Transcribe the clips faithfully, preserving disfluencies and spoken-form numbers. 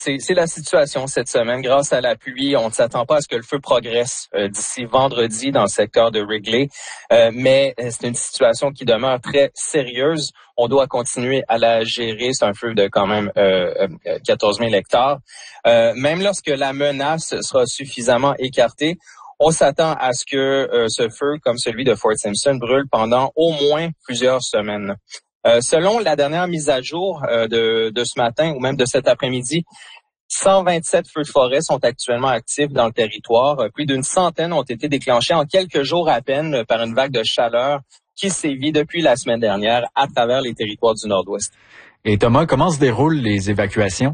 C'est, c'est la situation cette semaine. Grâce à la pluie, on ne s'attend pas à ce que le feu progresse euh, d'ici vendredi dans le secteur de Wrigley. Euh, mais c'est une situation qui demeure très sérieuse. On doit continuer à la gérer. C'est un feu de quand même euh, quatorze mille hectares. Euh, même lorsque la menace sera suffisamment écartée, on s'attend à ce que euh, ce feu, comme celui de Fort Simpson, brûle pendant au moins plusieurs semaines. Euh, selon la dernière mise à jour euh, de, de ce matin ou même de cet après-midi, cent vingt-sept feux de forêt sont actuellement actifs dans le territoire. Plus d'une centaine ont été déclenchés en quelques jours à peine par une vague de chaleur qui sévit depuis la semaine dernière à travers les territoires du Nord-Ouest. Et Thomas, comment se déroulent les évacuations?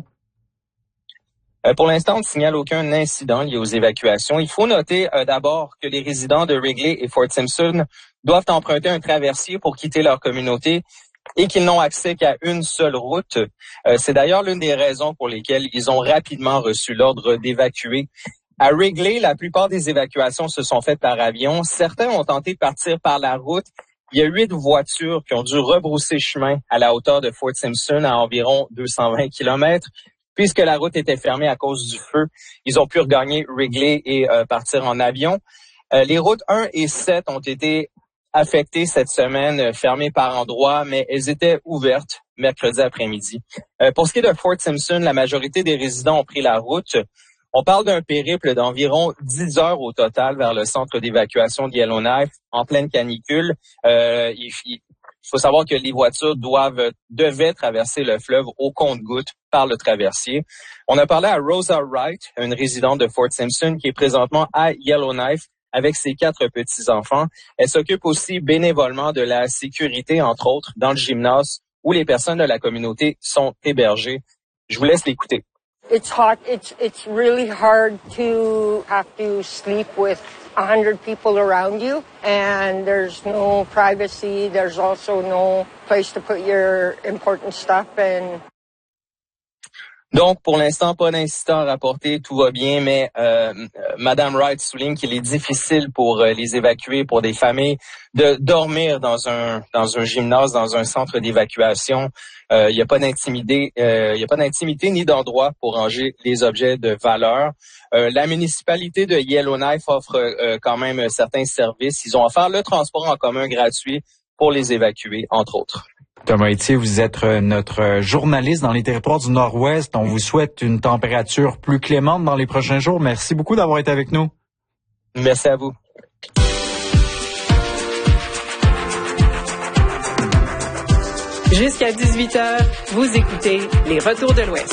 Euh, pour l'instant, on ne signale aucun incident lié aux évacuations. Il faut noter euh, d'abord que les résidents de Wrigley et Fort Simpson doivent emprunter un traversier pour quitter leur communauté et qu'ils n'ont accès qu'à une seule route. Euh, c'est d'ailleurs l'une des raisons pour lesquelles ils ont rapidement reçu l'ordre d'évacuer. À Wrigley, la plupart des évacuations se sont faites par avion. Certains ont tenté de partir par la route. Il y a huit voitures qui ont dû rebrousser chemin à la hauteur de Fort Simpson à environ deux cent vingt kilomètres. Puisque la route était fermée à cause du feu, ils ont pu regagner Wrigley et euh, partir en avion. Euh, les routes un et sept ont été affectées cette semaine, fermées par endroits, mais elles étaient ouvertes mercredi après-midi. Euh, pour ce qui est de Fort Simpson, la majorité des résidents ont pris la route. On parle d'un périple d'environ dix heures au total vers le centre d'évacuation de Yellowknife en pleine canicule. Euh, il, il faut savoir que les voitures doivent devaient traverser le fleuve au compte-gouttes par le traversier. On a parlé à Rosa Wright, une résidente de Fort Simpson qui est présentement à Yellowknife avec ses quatre petits-enfants. Elle s'occupe aussi bénévolement de la sécurité, entre autres, dans le gymnase où les personnes de la communauté sont hébergées. Je vous laisse l'écouter. It's hot. It's it's really hard to have to sleep with a hundred people around you, and there's no privacy. There's also no place to put your important stuff. And donc, pour l'instant, pas d'incident rapporté, tout va bien, mais euh, Madame Wright souligne qu'il est difficile pour euh, les évacuer, pour des familles, de dormir dans un dans un gymnase, dans un centre d'évacuation. Il euh, n'y a pas d'intimité, il euh, y a pas d'intimité ni d'endroit pour ranger les objets de valeur. Euh, la municipalité de Yellowknife offre euh, quand même certains services. Ils ont offert le transport en commun gratuit pour les évacuer, entre autres. Thomas Etier, vous êtes notre journaliste dans les territoires du Nord-Ouest. On vous souhaite une température plus clémente dans les prochains jours. Merci beaucoup d'avoir été avec nous. Merci à vous. Jusqu'à dix-huit heures, vous écoutez les Retours de l'Ouest.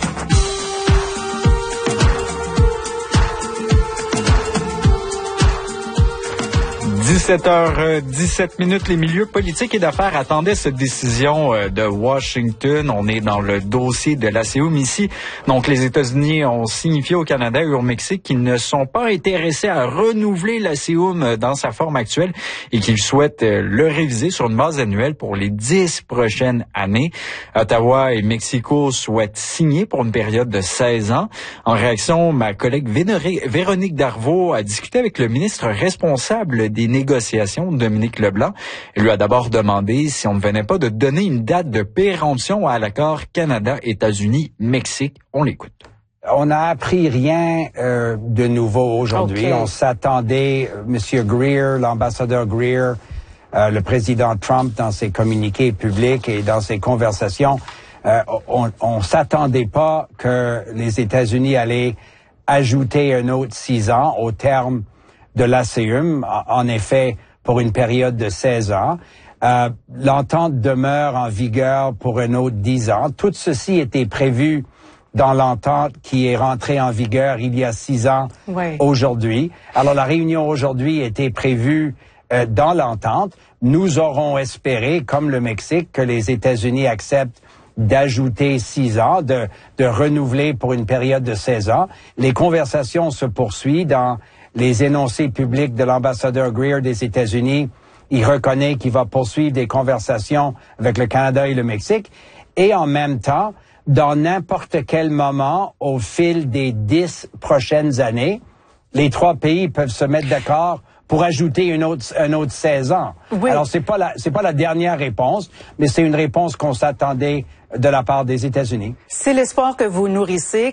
dix-sept heures dix-sept minutes, les milieux politiques et d'affaires attendaient cette décision de Washington. On est dans le dossier de l'ASEUM ici. Donc, les États-Unis ont signifié au Canada et au Mexique qu'ils ne sont pas intéressés à renouveler l'ASEUM dans sa forme actuelle et qu'ils souhaitent le réviser sur une base annuelle pour les dix prochaines années. Ottawa et Mexico souhaitent signer pour une période de seize ans. En réaction, ma collègue Véronique Darvaux a discuté avec le ministre responsable des négociations, Dominique Leblanc. Il lui a d'abord demandé si on ne venait pas de donner une date de péremption à l'accord Canada-États-Unis-Mexique. On l'écoute. On n'a appris rien euh, de nouveau aujourd'hui. Okay. On s'attendait, euh, M. Greer, l'ambassadeur Greer, euh, le président Trump, dans ses communiqués publics et dans ses conversations, euh, on, on s'attendait pas que les États-Unis allaient ajouter un autre six ans au terme de l'ASEUM, en effet, pour une période de seize ans. Euh, l'entente demeure en vigueur pour un autre dix ans. Tout ceci était prévu dans l'entente qui est rentrée en vigueur il y a six ans oui. Aujourd'hui. Alors, la réunion aujourd'hui était prévue euh, dans l'entente. Nous aurons espéré, comme le Mexique, que les États-Unis acceptent d'ajouter six ans, de, de renouveler pour une période de seize ans. Les conversations se poursuivent dans les énoncés publics de l'ambassadeur Greer des États-Unis. Il reconnaît qu'il va poursuivre des conversations avec le Canada et le Mexique. Et en même temps, dans n'importe quel moment, au fil des dix prochaines années, les trois pays peuvent se mettre d'accord pour ajouter une autre, un autre seize ans. Oui. Alors, c'est pas la, c'est pas la dernière réponse, mais c'est une réponse qu'on s'attendait de la part des États-Unis. C'est l'espoir que vous nourrissez.